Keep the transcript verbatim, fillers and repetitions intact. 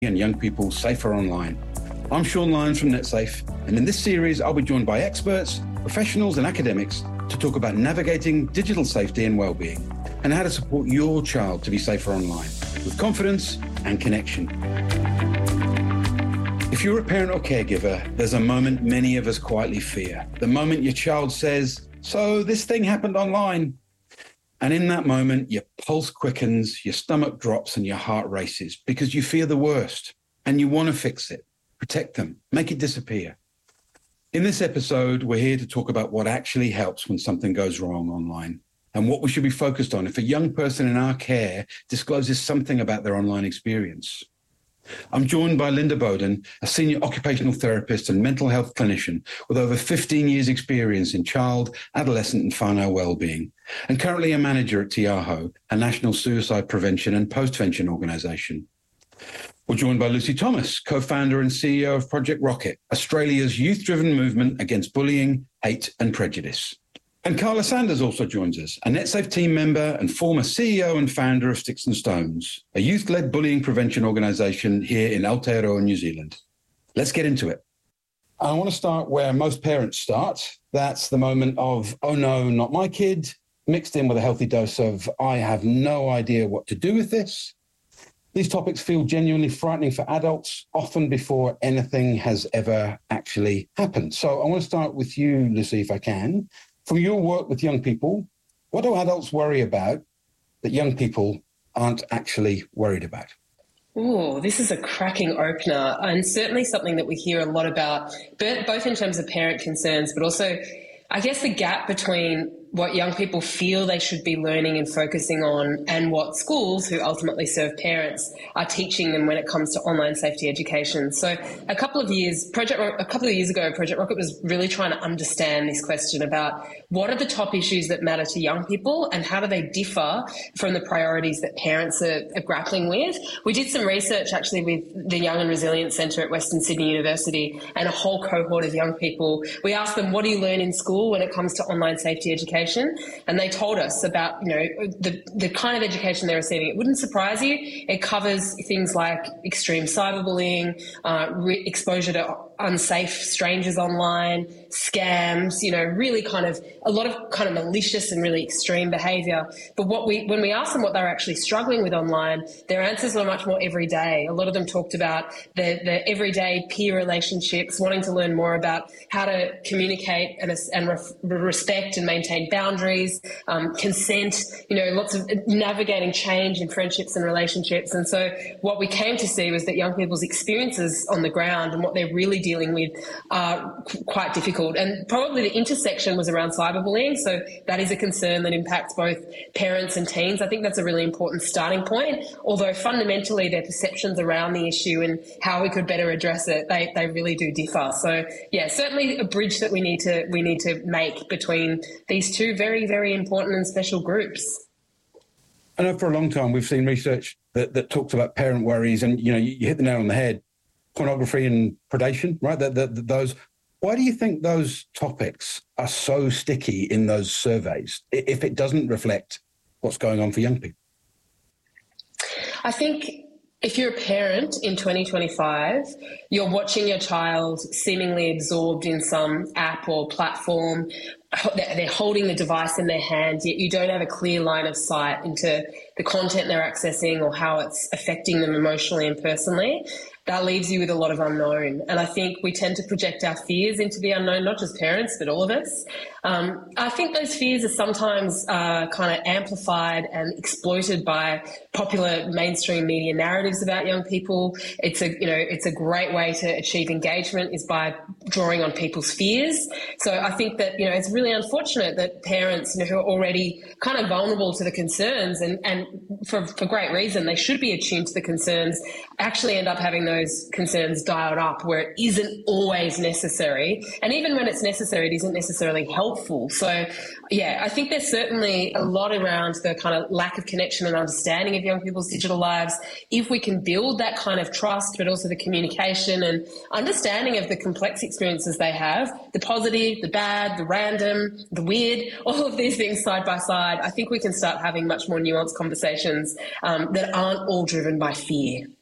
and young people safer online. I'm Sean Lyons from NetSafe, and in this series, I'll be joined by experts, professionals and academics to talk about navigating digital safety and well-being and how to support your child to be safer online with confidence and connection. If you're a parent or caregiver, there's a moment many of us quietly fear. The moment your child says, "So this thing happened online." And in that moment, your pulse quickens, your stomach drops and your heart races because you fear the worst and you want to fix it, protect them, make it disappear. In this episode, we're here to talk about what actually helps when something goes wrong online and what we should be focused on if a young person in our care discloses something about their online experience. I'm joined by Linda Bowden, a senior occupational therapist and mental health clinician with over fifteen years experience in child, adolescent and whānau wellbeing, and currently a manager at Te Aho, a national suicide prevention and postvention organisation. We're joined by Lucy Thomas, co-founder and C E O of Project Rocket, Australia's youth-driven movement against bullying, hate and prejudice. And Carla Sanders also joins us, a NetSafe team member and former C E O and founder of Sticks and Stones, a youth-led bullying prevention organisation here in Aotearoa, New Zealand. Let's get into it. I want to start where most parents start. That's the moment of, oh no, not my kid, mixed in with a healthy dose of, I have no idea what to do with this. These topics feel genuinely frightening for adults, often before anything has ever actually happened. So I want to start with you, Lucy, if I can. From your work with young people, what do adults worry about that young people aren't actually worried about? Oh, this is a cracking opener, and certainly something that we hear a lot about, both in terms of parent concerns, but also, I guess, the gap between what young people feel they should be learning and focusing on and what schools, who ultimately serve parents, are teaching them when it comes to online safety education. So a couple of years, Project a couple of years ago, Project Rocket was really trying to understand this question about what are the top issues that matter to young people and how do they differ from the priorities that parents are, are grappling with. We did some research actually with the Young and Resilient Centre at Western Sydney University and a whole cohort of young people. We asked them, what do you learn in school when it comes to online safety education? And they told us about, you know, the, the kind of education they're receiving. It wouldn't surprise you. It covers things like extreme cyberbullying, uh, re- exposure to unsafe strangers online, scams, you know, really kind of a lot of kind of malicious and really extreme behaviour. But what we, when we asked them what they were actually struggling with online, their answers were much more everyday. A lot of them talked about the, the everyday peer relationships, wanting to learn more about how to communicate and, and re- respect and maintain boundaries, um, consent, you know, lots of navigating change in friendships and relationships. And so what we came to see was that young people's experiences on the ground and what they're really dealing with are quite difficult. And probably the intersection was around cyberbullying. So that is a concern that impacts both parents and teens. I think that's a really important starting point, although fundamentally their perceptions around the issue and how we could better address it, they, they really do differ. So yeah, certainly a bridge that we need to we need to make between these two very, very important and special groups. I know for a long time we've seen research that, that talks about parent worries, and you know you, you hit the nail on the head. Pornography and predation, right? That, that, those. Why do you think those topics are so sticky in those surveys if it doesn't reflect what's going on for young people? I think if you're a parent in twenty twenty-five, you're watching your child seemingly absorbed in some app or platform. They're holding the device in their hand, yet you don't have a clear line of sight into the content they're accessing or how it's affecting them emotionally and personally. That leaves you with a lot of unknown. And I think we tend to project our fears into the unknown, not just parents, but all of us. Um, I think those fears are sometimes uh, kind of amplified and exploited by popular mainstream media narratives about young people. It's a, you know, it's a great way to achieve engagement is by drawing on people's fears. So I think that, you know, it's really unfortunate that parents, you know, who are already kind of vulnerable to the concerns and, and for, for great reason, they should be attuned to the concerns, actually end up having those concerns dialed up where it isn't always necessary. And even when it's necessary, it isn't necessarily helpful. So, yeah, I think there's certainly a lot around the kind of lack of connection and understanding of young people's digital lives. If we can build that kind of trust, but also the communication and understanding of the complex experiences they have, the positive, the bad, the random, the weird, all of these things side by side, I think we can start having much more nuanced conversations um, that aren't all driven by fear.